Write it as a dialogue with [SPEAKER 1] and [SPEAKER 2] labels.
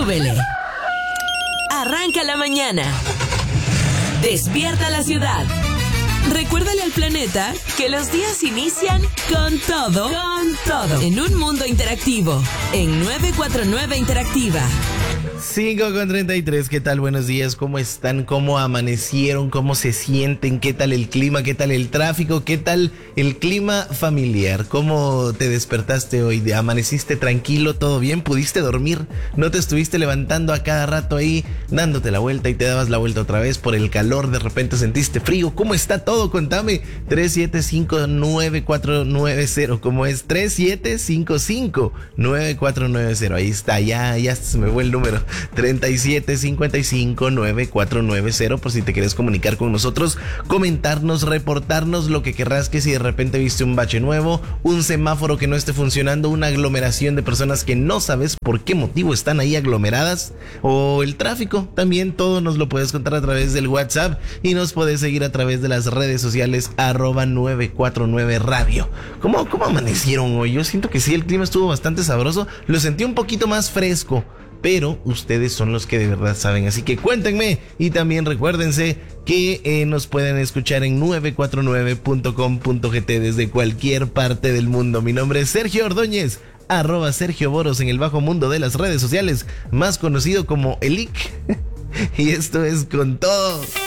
[SPEAKER 1] súbele. Arranca la mañana. Despierta la ciudad. Recuérdale al planeta que los días inician con todo. En un mundo interactivo. En 949 Interactiva.
[SPEAKER 2] 5:33, ¿qué tal? Buenos días, ¿cómo están? ¿Cómo amanecieron? ¿Cómo se sienten? ¿Qué tal el clima? ¿Qué tal el tráfico? ¿Qué tal el clima familiar? ¿Cómo te despertaste hoy? ¿Amaneciste tranquilo? ¿Todo bien? ¿Pudiste dormir? ¿No te estuviste levantando a cada rato ahí dándote la vuelta y te dabas la vuelta otra vez por el calor? ¿De repente sentiste frío? ¿Cómo está todo? Contame. 37559490. ¿Cómo es? 37559490. Ahí está, ya se me fue el número. 37559490 por si te quieres comunicar con nosotros, comentarnos, reportarnos lo que querrás, que si de repente viste un bache nuevo, un semáforo que no esté funcionando, una aglomeración de personas que no sabes por qué motivo están ahí aglomeradas, o el tráfico, también todo nos lo puedes contar a través del WhatsApp y nos puedes seguir a través de las redes sociales @949 Radio. ¿Cómo amanecieron hoy? Yo siento que sí, el clima estuvo bastante sabroso, lo sentí un poquito más fresco, pero ustedes son los que de verdad saben, así que cuéntenme. Y también recuérdense que nos pueden escuchar en 949.com.gt desde cualquier parte del mundo. Mi nombre es Sergio Ordóñez, @Sergio Boros en el bajo mundo de las redes sociales, más conocido como el IC. Y esto es Con Todo.